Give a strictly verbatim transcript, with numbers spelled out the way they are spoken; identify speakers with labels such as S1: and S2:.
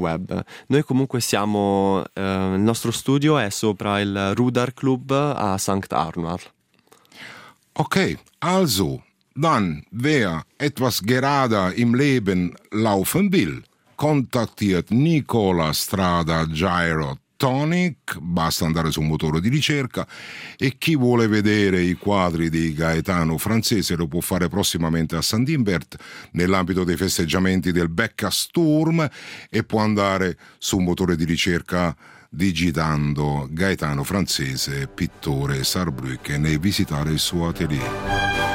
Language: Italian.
S1: web. Noi comunque siamo, eh, il nostro studio è sopra il Rudar Club a Sankt Arnold.
S2: Okay, also, dann, wer etwas gerade im Leben laufen will, kontaktiert Nicola Strada Gyrotonic, basta andare su un motore di ricerca, e chi vuole vedere i quadri di Gaetano Francese lo può fare prossimamente a Sandinbert nell'ambito dei festeggiamenti del Becca Sturm, e può andare su un motore di ricerca digitando Gaetano Francese, pittore Saarbrücken, e visitare il suo atelier.